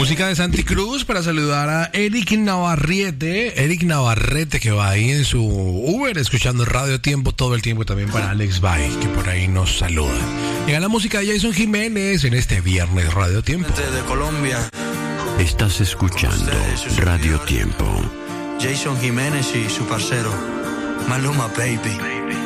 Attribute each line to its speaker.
Speaker 1: Música de Santi Cruz para saludar a Eric Navarrete, que va ahí en su Uber escuchando Radio Tiempo todo el tiempo. También para Alex Bay, que por ahí nos saluda. Llega la música de Jason Jiménez en este viernes Radio Tiempo.
Speaker 2: De Colombia.
Speaker 3: Estás escuchando Radio Tiempo.
Speaker 2: Jason Jiménez y su parcero Maluma Baby.